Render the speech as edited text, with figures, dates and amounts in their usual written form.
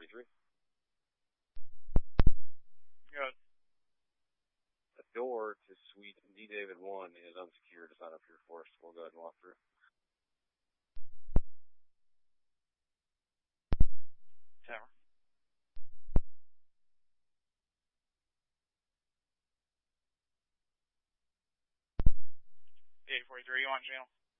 843. Good. The door to suite D David 1 is unsecured. It's not up here for us. We'll go ahead and walk through. Tower. 843, you on channel?